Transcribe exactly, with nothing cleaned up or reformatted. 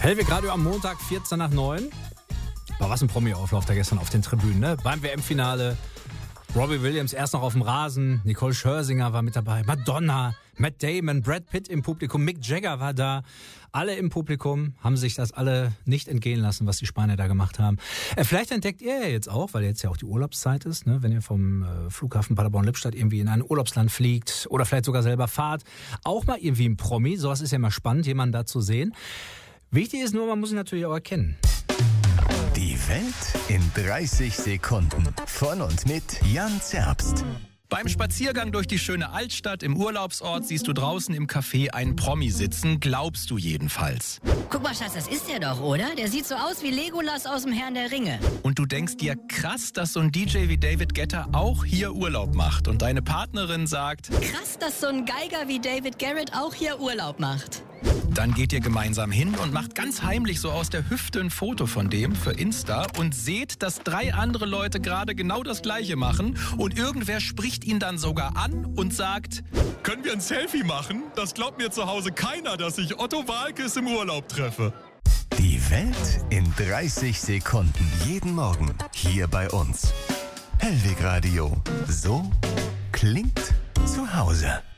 Hellwig Radio am Montag, vierzehn nach neun. War was ein Promi-Auflauf da gestern auf den Tribünen, ne? Beim W M-Finale. Robbie Williams erst noch auf dem Rasen. Nicole Scherzinger war mit dabei. Madonna, Matt Damon, Brad Pitt im Publikum. Mick Jagger war da. Alle im Publikum haben sich das alle nicht entgehen lassen, was die Spanier da gemacht haben. Äh, vielleicht entdeckt ihr ja jetzt auch, weil jetzt ja auch die Urlaubszeit ist, ne? Wenn ihr vom äh, Flughafen Paderborn-Lippstadt irgendwie in ein Urlaubsland fliegt oder vielleicht sogar selber fahrt, auch mal irgendwie ein Promi. Sowas ist ja immer spannend, jemanden da zu sehen. Wichtig ist nur, man muss ihn natürlich auch erkennen. Die Welt in dreißig Sekunden. Von und mit Jan Zerbst. Beim Spaziergang durch die schöne Altstadt im Urlaubsort siehst du draußen im Café einen Promi sitzen, glaubst du jedenfalls. Guck mal, Schatz, das ist der doch, oder? Der sieht so aus wie Legolas aus dem Herrn der Ringe. Und du denkst dir, krass, dass so ein D J wie David Guetta auch hier Urlaub macht. Und deine Partnerin sagt, krass, dass so ein Geiger wie David Garrett auch hier Urlaub macht. Dann geht ihr gemeinsam hin und macht ganz heimlich so aus der Hüfte ein Foto von dem für Insta und seht, dass drei andere Leute gerade genau das Gleiche machen und irgendwer spricht ihn dann sogar an und sagt, können wir ein Selfie machen? Das glaubt mir zu Hause keiner, dass ich Otto Waalkes im Urlaub treffe. Die Welt in dreißig Sekunden. Jeden Morgen hier bei uns. Hellwig Radio. So klingt zu Hause.